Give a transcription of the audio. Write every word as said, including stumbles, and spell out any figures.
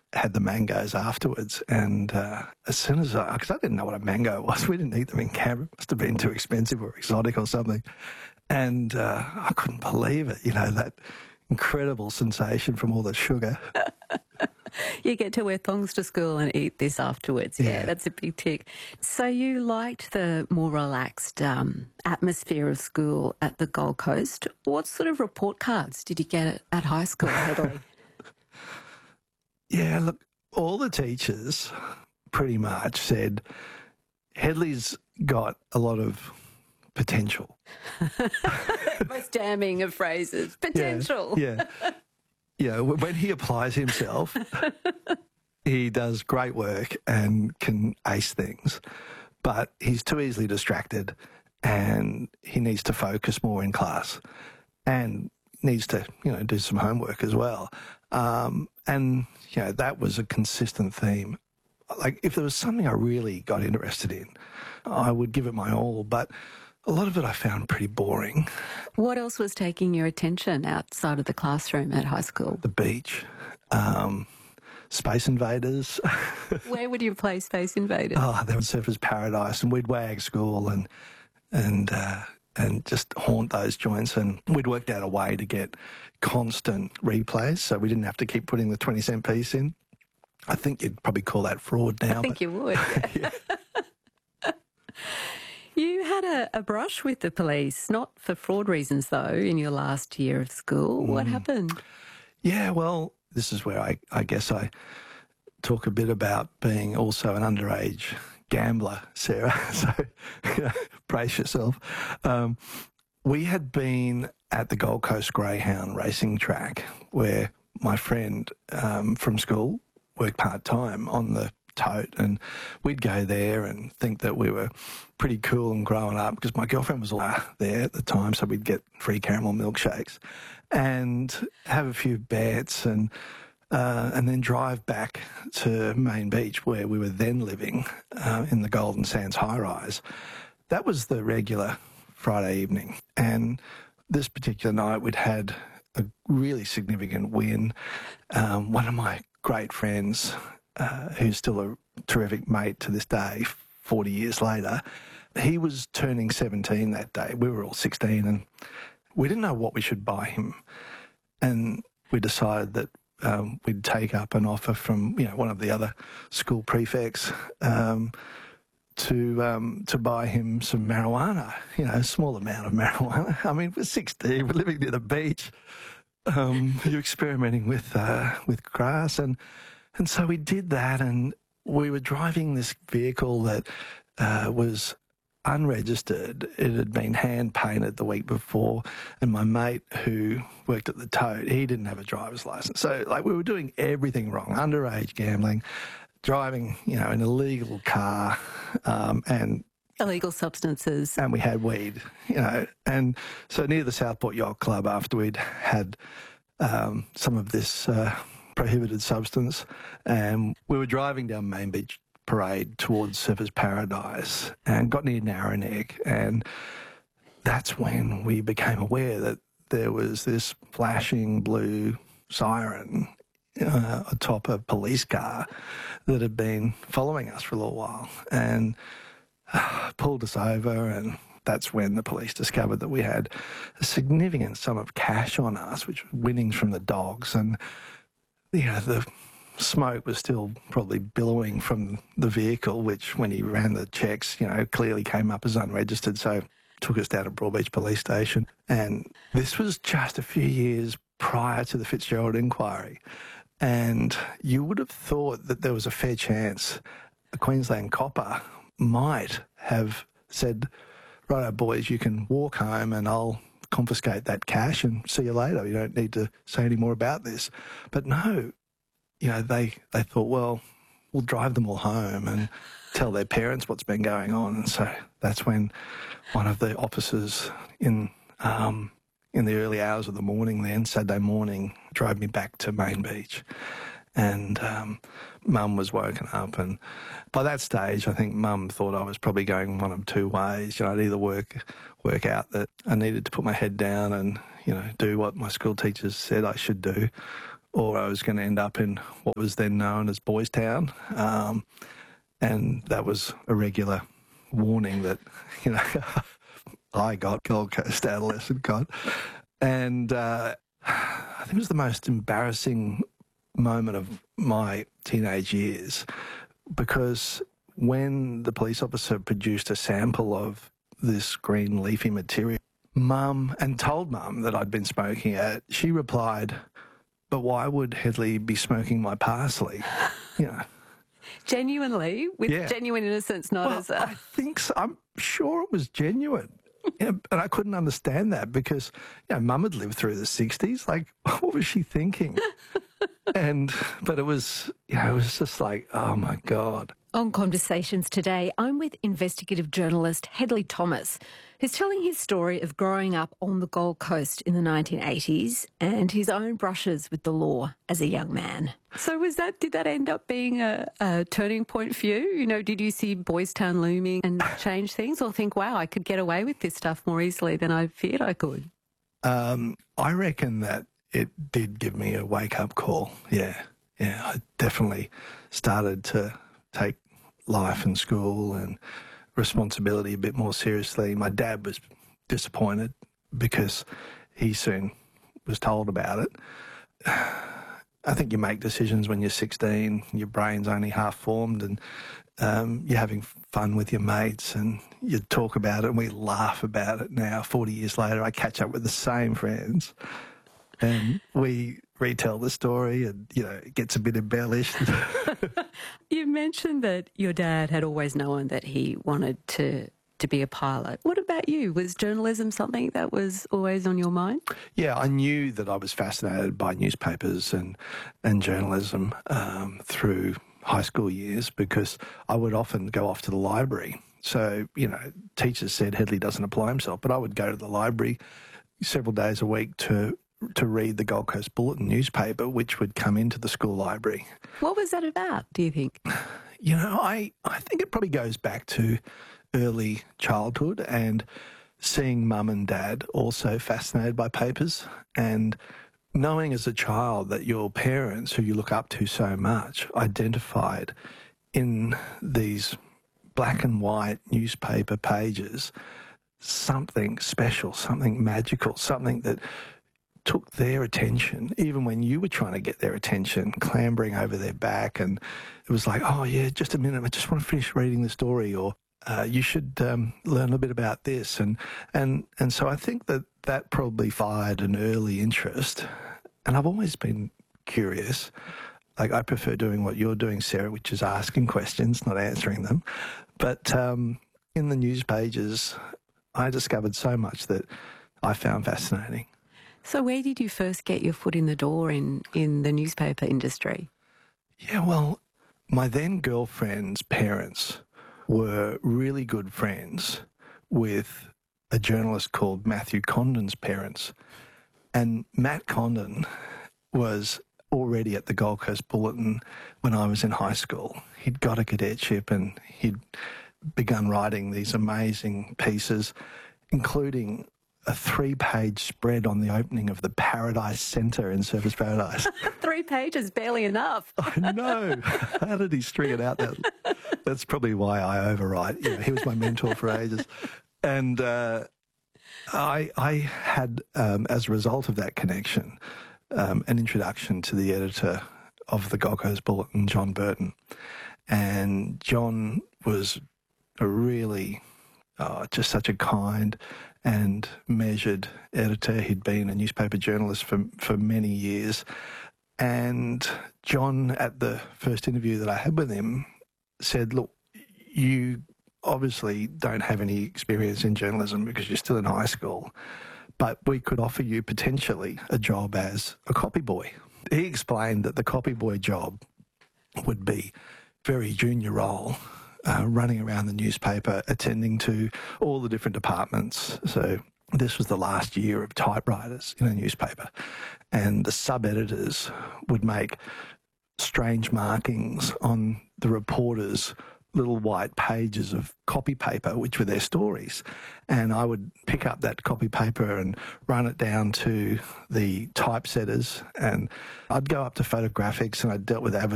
had the mangoes afterwards. And uh, as soon as I, because I didn't know what a mango was, we didn't eat them in Canberra. It must have been too expensive or exotic or something. And uh, I couldn't believe it, you know, that incredible sensation from all the sugar. You get to wear thongs to school and eat this afterwards. Yeah, Yeah. that's a big tick. So you liked the more relaxed um, atmosphere of school at the Gold Coast. What sort of report cards did you get at, at high school, Hedley? Yeah, look, all the teachers pretty much said, Hedley's got a lot of potential. Most damning of phrases. Potential. Yeah. Yeah. Yeah, when he applies himself, he does great work and can ace things, but he's too easily distracted and he needs to focus more in class and needs to, you know, do some homework as well. Um, and, you know, that was a consistent theme. Like, if there was something I really got interested in, I would give it my all, but a lot of it I found pretty boring. What else was taking your attention outside of the classroom at high school? The beach, um, Space Invaders. Where would you play Space Invaders? Oh, that was Surfers Paradise, and we'd wag school and and uh, and just haunt those joints. And we'd worked out a way to get constant replays, so we didn't have to keep putting the twenty cent piece in. I think you'd probably call that fraud now. I think but, you would. Yeah. You had a, a brush with the police, not for fraud reasons though, in your last year of school. Mm. What happened? Yeah, well, this is where I, I guess I talk a bit about being also an underage gambler, Sarah. So you know, brace yourself. Um, we had been at the Gold Coast Greyhound racing track where my friend um, from school worked part-time on the tote, and we'd go there and think that we were pretty cool and growing up because my girlfriend was all there at the time, so we'd get free caramel milkshakes and have a few bets and uh, and then drive back to Main Beach where we were then living uh, in the Golden Sands high-rise. That was the regular Friday evening, and this particular night we'd had a really significant win. Um, one of my great friends, Uh, who's still a terrific mate to this day, forty years later, he was turning seventeen that day. We were all sixteen, and we didn't know what we should buy him. And we decided that um, we'd take up an offer from, you know, one of the other school prefects um, to um, to buy him some marijuana, you know, a small amount of marijuana. I mean, we're sixteen, we're living near the beach, um, you're experimenting with uh, with grass, and And so we did that, and we were driving this vehicle that uh, was unregistered. It had been hand-painted the week before, and my mate who worked at the tote, he didn't have a driver's license. So, like, we were doing everything wrong, underage gambling, driving, you know, an illegal car, um, and illegal substances. And we had weed, you know. And so near the Southport Yacht Club, after we'd had um, some of this Uh, prohibited substance, and we were driving down Main Beach Parade towards Surfers Paradise and got near Narrowneck, and that's when we became aware that there was this flashing blue siren uh, atop a police car that had been following us for a little while, and uh, pulled us over, and that's when the police discovered that we had a significant sum of cash on us, which was winnings from the dogs, and you know, the smoke was still probably billowing from the vehicle, which when he ran the checks, you know, clearly came up as unregistered. So took us down to Broadbeach Police Station. And this was just a few years prior to the Fitzgerald inquiry. And you would have thought that there was a fair chance a Queensland copper might have said, righto, boys, you can walk home and I'll confiscate that cash and see you later. You don't need to say any more about this. But no, you know, they, they thought, well, we'll drive them all home and tell their parents what's been going on. And so that's when one of the officers in um, in the early hours of the morning then, Saturday morning, drove me back to Main Beach. And um, Mum was woken up, and by that stage I think Mum thought I was probably going one of two ways. You know, I'd either work work out that I needed to put my head down and, you know, do what my school teachers said I should do, or I was going to end up in what was then known as Boys Town. Um, and that was a regular warning that, you know, I got, Gold Coast adolescent got. And uh, I think it was the most embarrassing moment of my teenage years, because when the police officer produced a sample of this green leafy material, Mum, and told Mum that I'd been smoking it, she replied, "But why would Hedley be smoking my parsley?" You know. Genuinely, with Yeah. genuine innocence, not Well, as a... I think so. I'm sure it was genuine. Yeah, and I couldn't understand that because, you know, Mum had lived through the sixties. Like, what was she thinking? and, but it was, you know, it was just like, oh my God. On Conversations today, I'm with investigative journalist Hedley Thomas, who's telling his story of growing up on the Gold Coast in the nineteen eighties and his own brushes with the law as a young man. So was that, did that end up being a, a turning point for you? You know, did you see Boys Town looming and change things, or think, wow, I could get away with this stuff more easily than I feared I could? Um, I reckon that it did give me a wake-up call. Yeah, yeah. I definitely started to take life and school and responsibility a bit more seriously. My dad was disappointed because he soon was told about it. I think you make decisions when you're sixteen, your brain's only half formed, and um, you're having fun with your mates and you talk about it, and we laugh about it now. forty years later, I catch up with the same friends and we retell the story, and, you know, it gets a bit embellished. You mentioned that your dad had always known that he wanted to, to be a pilot. What about you? Was journalism something that was always on your mind? Yeah, I knew that I was fascinated by newspapers and, and journalism um, through high school years, because I would often go off to the library. So, you know, teachers said Hedley doesn't apply himself, but I would go to the library several days a week to to read the Gold Coast Bulletin newspaper, which would come into the school library. What was that about, do you think? You know, I, I think it probably goes back to early childhood and seeing Mum and Dad also fascinated by papers, and knowing as a child that your parents, who you look up to so much, identified in these black and white newspaper pages something special, something magical, something that took their attention, even when you were trying to get their attention, clambering over their back. And it was like, oh, yeah, just a minute, I just want to finish reading the story, or uh, you should um, learn a bit about this. And, and, and so I think that that probably fired an early interest. And I've always been curious. Like, I prefer doing what you're doing, Sarah, which is asking questions, not answering them. But um, in the news pages, I discovered so much that I found fascinating. So where did you first get your foot in the door in, in the newspaper industry? Yeah, well, my then girlfriend's parents were really good friends with a journalist called Matthew Condon's parents. And Matt Condon was already at the Gold Coast Bulletin when I was in high school. He'd got a cadetship and he'd begun writing these amazing pieces, including a three-page spread on the opening of the Paradise Centre in Surfers Paradise. Three pages, barely enough. I know. How did he string it out? That, that's probably why I overwrite. You know, he was my mentor for ages. And uh, I, I had, um, as a result of that connection, um, an introduction to the editor of the Gold Coast Bulletin, John Burton. And John was a really, oh, just such a kind and measured editor. He'd been a newspaper journalist for, for many years. And John, at the first interview that I had with him, said, look, you obviously don't have any experience in journalism because you're still in high school, but we could offer you potentially a job as a copy boy. He explained that the copy boy job would be very junior role, Uh, running around the newspaper, attending to all the different departments. So this was the last year of typewriters in a newspaper, and the sub-editors would make strange markings on the reporters' little white pages of copy paper, which were their stories. And I would pick up that copy paper and run it down to the typesetters, and I'd go up to photographics, and I dealt with advertising